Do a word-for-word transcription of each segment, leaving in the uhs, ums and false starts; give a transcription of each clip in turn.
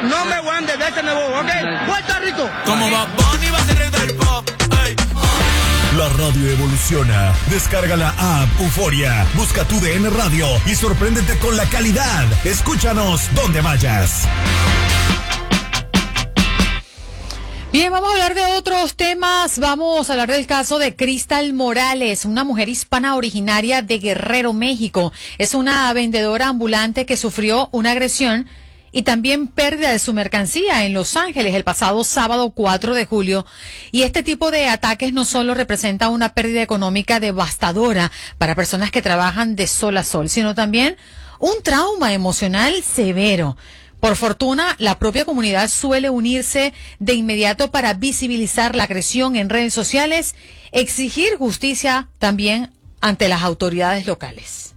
no me voy de vete nuevo, ¿ok? Puerto Rico. Como va Bunny va a ser del pop. Ey. La radio evoluciona. Descarga la app Euforia. Busca tu D N Radio y sorpréndete con la calidad. Escúchanos donde vayas. Bien, vamos a hablar de otros temas. Vamos a hablar del caso de Cristal Morales, una mujer hispana originaria de Guerrero, México. Es una vendedora ambulante que sufrió una agresión y también pérdida de su mercancía en Los Ángeles el pasado sábado cuatro de julio. Y este tipo de ataques no solo representa una pérdida económica devastadora para personas que trabajan de sol a sol, sino también un trauma emocional severo. Por fortuna, la propia comunidad suele unirse de inmediato para visibilizar la agresión en redes sociales, exigir justicia también ante las autoridades locales.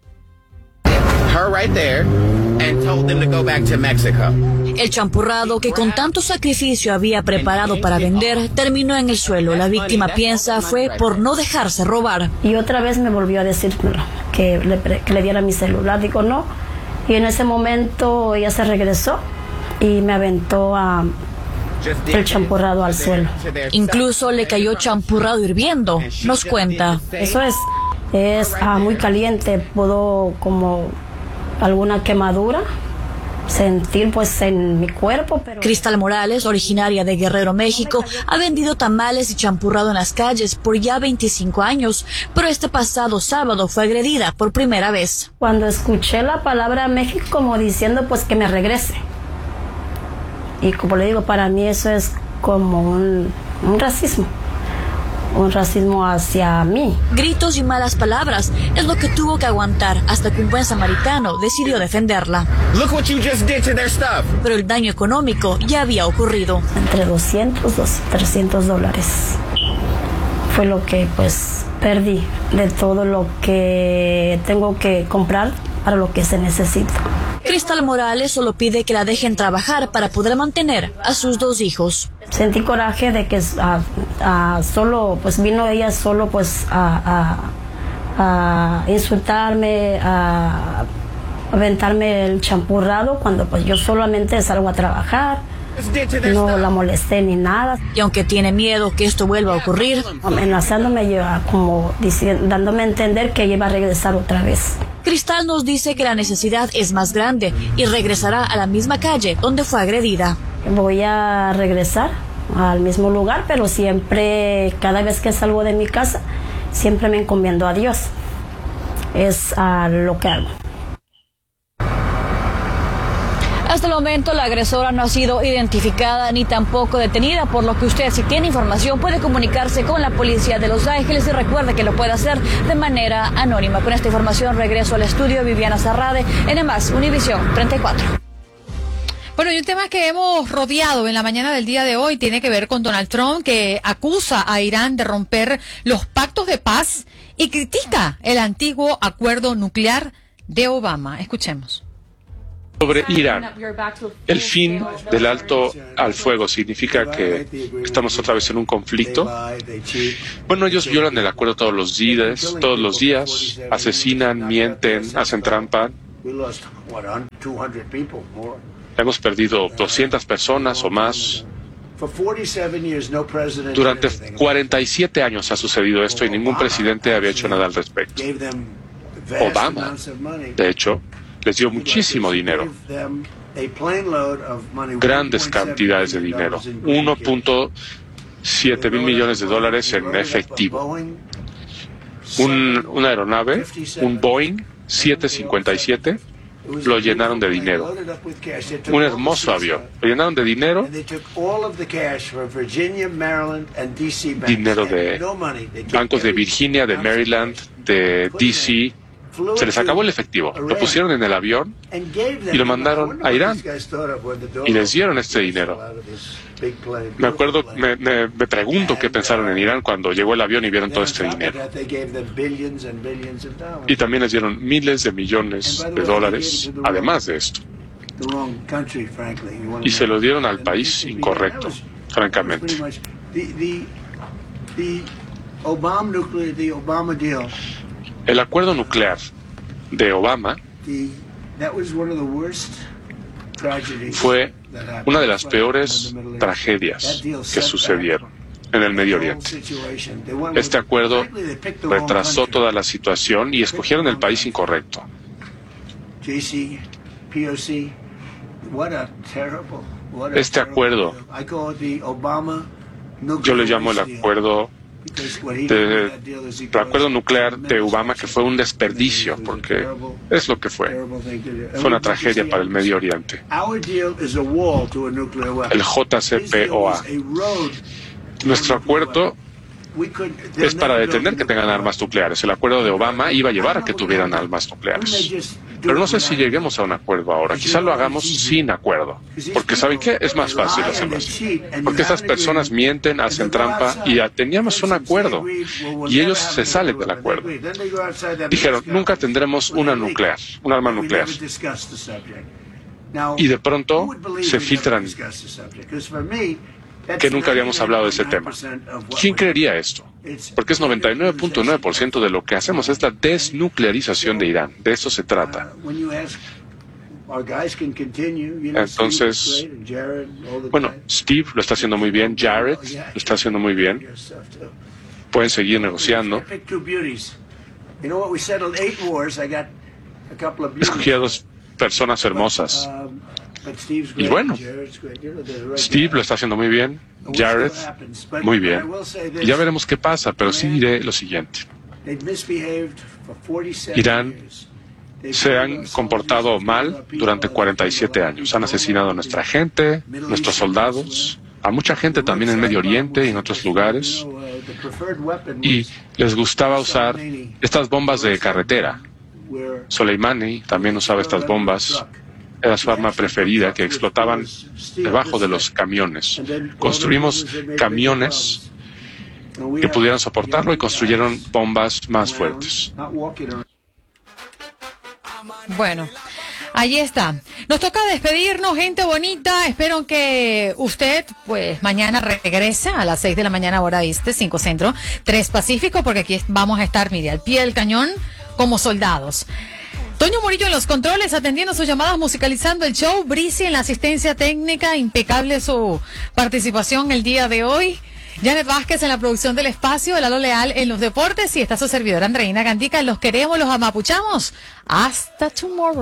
Her right there and told them to go back to Mexico. El champurrado que con tanto sacrificio había preparado para vender terminó en el suelo. La víctima piensa fue por no dejarse robar. Y otra vez me volvió a decir que le, que le diera mi celular. Digo no. Y en ese momento ella se regresó y me aventó a el champurrado al suelo. Incluso le cayó champurrado hirviendo, nos cuenta. Eso es, es ah, muy caliente, puedo como alguna quemadura sentir pues en mi cuerpo. Pero... Cristal Morales, originaria de Guerrero, México, ha vendido tamales y champurrado en las calles por ya veinticinco años, pero este pasado sábado fue agredida por primera vez. Cuando escuché la palabra México como diciendo pues que me regrese. Y como le digo, para mí eso es como un, un racismo. Un racismo hacia mí. Gritos y malas palabras es lo que tuvo que aguantar hasta que un buen samaritano decidió defenderla. Look what you just did to their stuff. Pero el daño económico ya había ocurrido. Entre doscientos, trescientos dólares fue lo que pues perdí de todo lo que tengo que comprar para lo que se necesita. Cristal Morales solo pide que la dejen trabajar para poder mantener a sus dos hijos. Sentí coraje de que uh, uh, solo, pues vino ella solo pues a, a, a insultarme, a aventarme el champurrado cuando pues yo solamente salgo a trabajar. No la molesté ni nada. Y aunque tiene miedo que esto vuelva a ocurrir, amenazándome, como diciendo, dándome a entender que ella iba a regresar otra vez. Cristal nos dice que la necesidad es más grande y regresará a la misma calle donde fue agredida. Voy a regresar al mismo lugar, pero siempre, cada vez que salgo de mi casa, siempre me encomiendo a Dios. Es uh, lo que hago. Hasta el momento la agresora no ha sido identificada ni tampoco detenida, por lo que usted, si tiene información, puede comunicarse con la policía de Los Ángeles y recuerde que lo puede hacer de manera anónima. Con esta información regreso al estudio. Viviana Zarrade, N más, Univisión treinta y cuatro. Bueno, y un tema que hemos rodeado en la mañana del día de hoy tiene que ver con Donald Trump, que acusa a Irán de romper los pactos de paz y critica el antiguo acuerdo nuclear de Obama. Escuchemos. Sobre Irán, el fin del alto al fuego significa que estamos otra vez en un conflicto. Bueno, ellos violan el acuerdo todos los días, todos los días, asesinan, mienten, hacen trampa. Hemos perdido doscientas personas o más. Durante cuarenta y siete años ha sucedido esto y ningún presidente había hecho nada al respecto. Obama, de hecho, les dio muchísimo dinero, grandes cantidades de dinero, uno punto siete mil millones de dólares en efectivo. Un, una aeronave, un Boeing siete cincuenta y siete, lo llenaron de dinero. Un hermoso avión, lo llenaron de dinero, dinero de bancos de Virginia, de Maryland, de D C. Se les acabó el efectivo, lo pusieron en el avión y lo mandaron a Irán y les dieron este dinero. Me acuerdo, me, me, me pregunto qué pensaron en Irán cuando llegó el avión y vieron todo este dinero. Y también les dieron miles de millones de dólares, además de esto. Y se lo dieron al país incorrecto, francamente. El acuerdo nuclear de Obama fue una de las peores tragedias que sucedieron en el Medio Oriente. Este acuerdo retrasó toda la situación y escogieron el país incorrecto. Este acuerdo, yo le llamo el acuerdo de, el acuerdo nuclear de Obama, que fue un desperdicio, porque es lo que fue. Fue una tragedia para el Medio Oriente. El J C P O A. Nuestro acuerdo es para detener que tengan armas nucleares. El acuerdo de Obama iba a llevar a que tuvieran armas nucleares. Pero no sé si lleguemos a un acuerdo ahora. Quizá lo hagamos sin acuerdo. Porque ¿saben qué? Es más fácil hacerlo así. Porque estas personas mienten, hacen trampa, y ya teníamos un acuerdo. Y ellos se salen del acuerdo. Dijeron, nunca tendremos una nuclear, un arma nuclear. Y de pronto se filtran que nunca habíamos hablado de ese tema. ¿Quién creería esto? Porque es noventa y nueve punto nueve por ciento de lo que hacemos es la desnuclearización de Irán. De eso se trata. Entonces, bueno, Steve lo está haciendo muy bien, Jared lo está haciendo muy bien. Pueden seguir negociando. Escogí a dos personas hermosas. Y bueno, Steve lo está haciendo muy bien, Jared muy bien. Y ya veremos qué pasa, pero sí diré lo siguiente. Irán se han comportado mal durante cuarenta y siete años. Han asesinado a nuestra gente, nuestros soldados, a mucha gente también en Medio Oriente y en otros lugares. Y les gustaba usar estas bombas de carretera. Soleimani también usaba estas bombas. Era su arma preferida, que explotaban debajo de los camiones. Construimos camiones que pudieran soportarlo y construyeron bombas más fuertes. Bueno, ahí está. Nos toca despedirnos, gente bonita. Espero que usted, pues, mañana regrese a las seis de la mañana, hora este, cinco centro, tres pacífico, porque aquí vamos a estar, mire, al pie del cañón como soldados. Toño Murillo en los controles, atendiendo sus llamadas, musicalizando el show. Brisi en la asistencia técnica, impecable su participación el día de hoy. Janet Vázquez en la producción del espacio, Lalo Leal en los deportes, y está su servidora Andreina Gandica. Los queremos, los amapuchamos. Hasta tomorrow.